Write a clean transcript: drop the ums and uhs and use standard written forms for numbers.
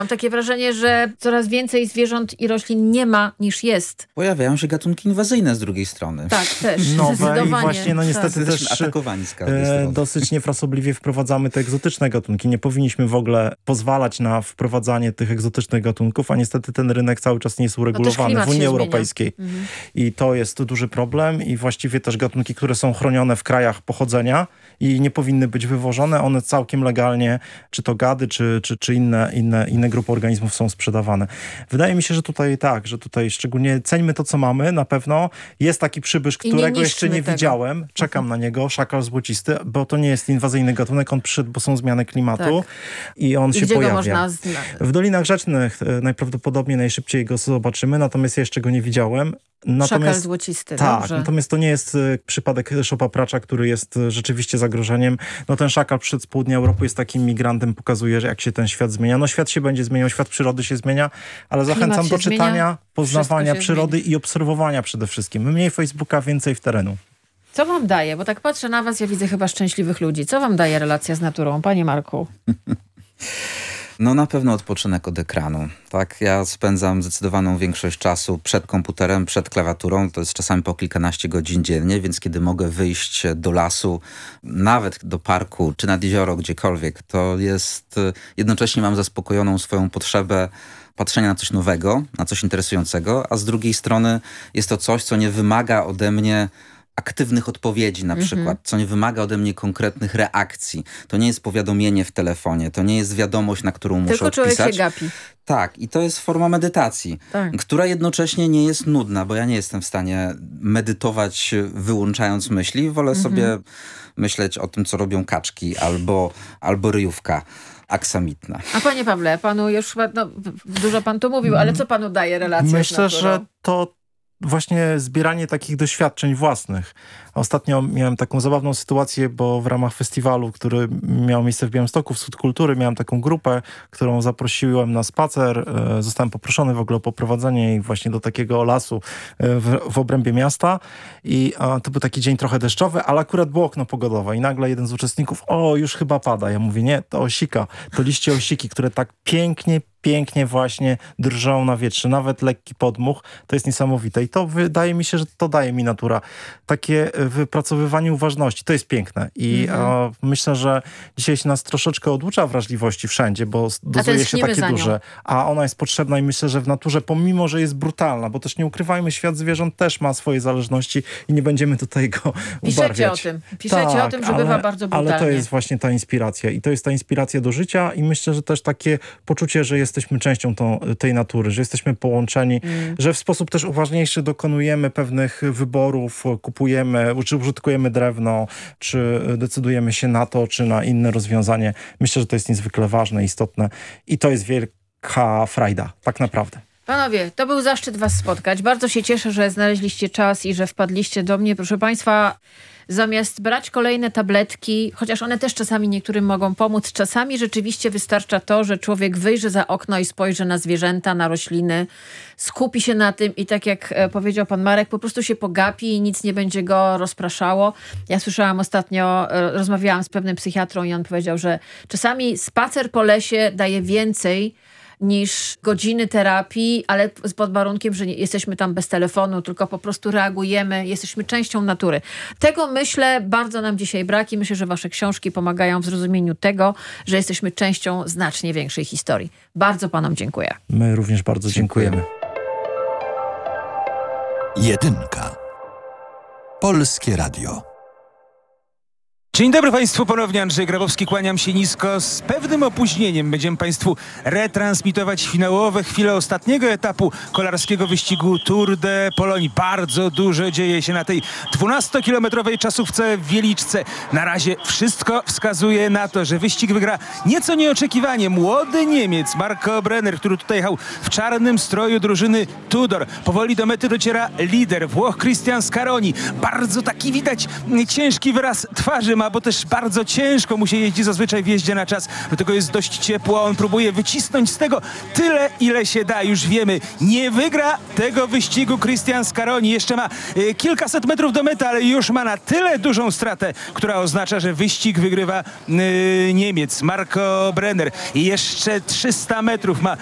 Mam takie wrażenie, że coraz więcej zwierząt i roślin nie ma niż jest. Pojawiają się gatunki inwazyjne z drugiej strony. Tak, też. Nowe i właśnie niestety Tak. też Jesteśmy atakowani z każdej strony. dosyć niefrasobliwie wprowadzamy te egzotyczne gatunki. Nie powinniśmy w ogóle pozwalać na wprowadzanie tych egzotycznych gatunków, a niestety ten rynek cały czas nie jest uregulowany w Unii Europejskiej. I to jest duży problem i właściwie też gatunki, które są chronione w krajach pochodzenia i nie powinny być wywożone, one całkiem legalnie, czy to gady, czy inne grupy organizmów są sprzedawane. Wydaje mi się, że tutaj że tutaj szczególnie ceńmy to, co mamy, na pewno. Jest taki przybysz, którego jeszcze nie widziałem. Czekam na niego, szakal złocisty, bo to nie jest inwazyjny gatunek, on przyszedł, bo są zmiany klimatu i on się pojawia. Go można w Dolinach Rzecznych najprawdopodobniej najszybciej go zobaczymy, natomiast ja jeszcze go nie widziałem. Szakal złocisty, tak, dobrze. Natomiast to nie jest przypadek szopapracza, który jest rzeczywiście zagrożeniem. No ten szakal przyszedł z południa Europy, jest takim migrantem, pokazuje, że jak się ten świat zmienia. No świat się będzie zmieniał, świat przyrody się zmienia, ale zachęcam do czytania, poznawania przyrody i obserwowania przede wszystkim. Mniej Facebooka, więcej w terenu. Co wam daje? Bo tak patrzę na was, ja widzę chyba szczęśliwych ludzi. Co wam daje relacja z naturą, panie Marku? No na pewno odpoczynek od ekranu. Tak, ja spędzam zdecydowaną większość czasu przed komputerem, przed klawiaturą. To jest czasami po kilkanaście godzin dziennie, więc kiedy mogę wyjść do lasu, nawet do parku, czy nad jezioro, gdziekolwiek, to jest jednocześnie mam zaspokojoną swoją potrzebę patrzenia na coś nowego, na coś interesującego, a z drugiej strony jest to coś, co nie wymaga ode mnie aktywnych odpowiedzi na przykład, co nie wymaga ode mnie konkretnych reakcji. To nie jest powiadomienie w telefonie, to nie jest wiadomość, na którą muszę odpisać. Tylko człowiek się gapi. Tak, i to jest forma medytacji, która jednocześnie nie jest nudna, bo ja nie jestem w stanie medytować wyłączając myśli. Wolę sobie myśleć o tym, co robią kaczki albo ryjówka aksamitna. A panie Pawle, panu już dużo pan tu mówił, ale co panu daje relacja Myślę, z naturą? że to właśnie zbieranie takich doświadczeń własnych. Ostatnio miałem taką zabawną sytuację, bo w ramach festiwalu, który miał miejsce w Białymstoku, Wschód Kultury, miałem taką grupę, którą zaprosiłem na spacer. Zostałem poproszony w ogóle o poprowadzenie jej właśnie do takiego lasu w obrębie miasta i to był taki dzień trochę deszczowy, ale akurat było okno pogodowe i nagle jeden z uczestników, już chyba pada. Ja mówię, nie, to osika, to liście osiki, które tak pięknie właśnie drżą na wietrze. Nawet lekki podmuch, to jest niesamowite. I to wydaje mi się, że to daje mi natura. Takie wypracowywanie uważności, to jest piękne. I myślę, że dzisiaj się nas troszeczkę oducza wrażliwości wszędzie, bo dozuje się takie duże. A ona jest potrzebna i myślę, że w naturze, pomimo, że jest brutalna, bo też nie ukrywajmy, świat zwierząt też ma swoje zależności i nie będziemy tutaj go ubarwiać. Piszecie o tym, że bywa bardzo brutalnie. Ale to jest właśnie ta inspiracja. I to jest ta inspiracja do życia i myślę, że też takie poczucie, że jesteśmy częścią tej natury, że jesteśmy połączeni, że w sposób też uważniejszy dokonujemy pewnych wyborów, kupujemy, czy użytkujemy drewno, czy decydujemy się na to, czy na inne rozwiązanie. Myślę, że to jest niezwykle ważne, istotne i to jest wielka frajda, tak naprawdę. Panowie, to był zaszczyt was spotkać. Bardzo się cieszę, że znaleźliście czas i że wpadliście do mnie. Proszę państwa, zamiast brać kolejne tabletki, chociaż one też czasami niektórym mogą pomóc, czasami rzeczywiście wystarcza to, że człowiek wyjrzy za okno i spojrzy na zwierzęta, na rośliny, skupi się na tym i tak jak powiedział pan Marek, po prostu się pogapi i nic nie będzie go rozpraszało. Ja słyszałam ostatnio, rozmawiałam z pewnym psychiatrą i on powiedział, że czasami spacer po lesie daje więcej niż godziny terapii, ale pod warunkiem, że nie jesteśmy tam bez telefonu, tylko po prostu reagujemy, jesteśmy częścią natury. Tego myślę, bardzo nam dzisiaj brak i myślę, że wasze książki pomagają w zrozumieniu tego, że jesteśmy częścią znacznie większej historii. Bardzo panom dziękuję. My również bardzo dziękujemy. Jedynka. Polskie Radio. Dzień dobry Państwu, ponownie Andrzej Grabowski, kłaniam się nisko. Z pewnym opóźnieniem będziemy Państwu retransmitować finałowe chwile ostatniego etapu kolarskiego wyścigu Tour de Pologne. Bardzo dużo dzieje się na tej 12-kilometrowej czasówce w Wieliczce. Na razie wszystko wskazuje na to, że wyścig wygra nieco nieoczekiwanie młody Niemiec Marco Brenner, który tutaj jechał w czarnym stroju drużyny Tudor. Powoli do mety dociera lider Włoch Christian Scaroni. Bardzo taki widać ciężki wyraz twarzy ma, bo też bardzo ciężko mu się jeździ zazwyczaj w jeździe na czas. Do tego jest dość ciepło, on próbuje wycisnąć z tego tyle, ile się da. Już wiemy, nie wygra tego wyścigu Christian Scaroni. Jeszcze ma kilkaset metrów do mety, ale już ma na tyle dużą stratę, która oznacza, że wyścig wygrywa Niemiec Marco Brenner. I jeszcze 300 metrów ma